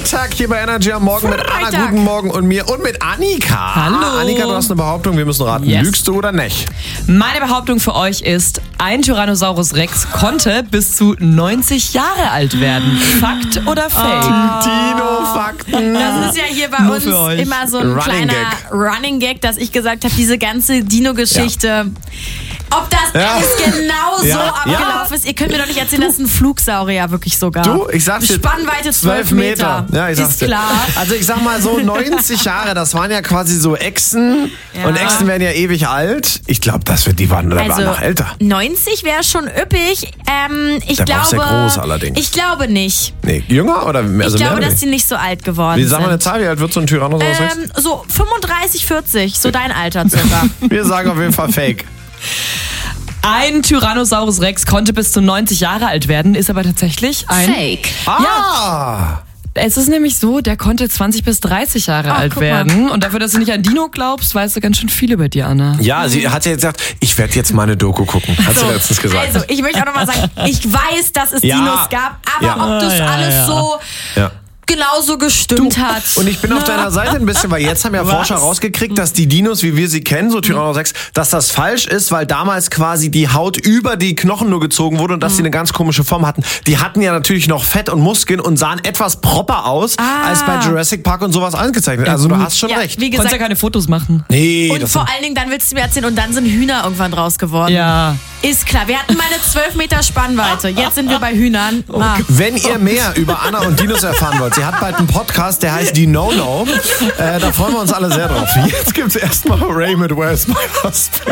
Freitag hier bei Energy am Morgen mit Anna, guten Morgen und mir und mit Annika. Hallo. Annika, du hast eine Behauptung, wir müssen raten. Yes. Lügst du oder nicht? Meine Behauptung für euch ist, ein Tyrannosaurus Rex konnte bis zu 90 Jahre alt werden. Fakt oder Fake? Dino-Fakten. Das ist ja hier bei Nur uns für euch. immer so ein Running kleiner Gag. Running Gag, dass ich gesagt habe, diese ganze Dino-Geschichte, ob das alles genau so abgelaufen ist. Ihr könnt mir doch nicht erzählen, dass ein Flugsaurier wirklich sogar. Du, ich sag's dir. Spannweite 12 Meter. Ja, ich sag's ist dir. klar. Also ich sag mal so 90 Jahre, das waren ja quasi so Echsen. Ja. Und Echsen werden ja ewig alt. Ich glaube, die waren noch älter. 90 wäre schon üppig. Ich Der war auch glaube, sehr groß allerdings. Ich glaube nicht. Nee, jünger oder mehr? Ich glaube, dass die nicht so alt geworden Wie sagen wir eine sind. Zahl? Wie alt wird so ein Tyrannosaurus Rex? So 35, 40, so dein Alter circa. Wir sagen auf jeden Fall Fake. Ein Tyrannosaurus Rex konnte bis zu 90 Jahre alt werden, ist aber tatsächlich ein... Fake. Es ist nämlich so, der konnte 20 bis 30 Jahre alt guck mal. werden. Und dafür, dass du nicht an Dino glaubst, weißt du ganz schön viel über die, Anna. Ja, sie hat ja jetzt gesagt, ich werde jetzt mal eine Doku gucken. Hat sie letztens gesagt. Also, ich möchte auch nochmal sagen, ich weiß, dass es Ja. Dinos gab, aber Ja. ob das alles so Ja. genauso gestimmt hat. Und ich bin auf deiner Seite ein bisschen, weil jetzt haben ja Forscher rausgekriegt, dass die Dinos, wie wir sie kennen, so Tyrannosaurus Rex, dass das falsch ist, weil damals quasi die Haut über die Knochen nur gezogen wurde und dass sie eine ganz komische Form hatten. Die hatten ja natürlich noch Fett und Muskeln und sahen etwas proper aus, als bei Jurassic Park und sowas angezeichnet. Also du hast schon Ja, recht. wie Du konntest gesagt, ja keine Fotos machen. Nee, und vor allen Dingen, dann willst du mir erzählen, und dann sind Hühner irgendwann draus geworden. Ja. Ist klar, wir hatten mal eine 12 Meter Spannweite. Jetzt sind wir bei Hühnern. wenn ihr mehr über Anna und Dinos erfahren wollt, sie hat bald einen Podcast, der heißt Die No-No. Da freuen wir uns alle sehr drauf. Jetzt gibt's erstmal Ray mit Where's My Husband.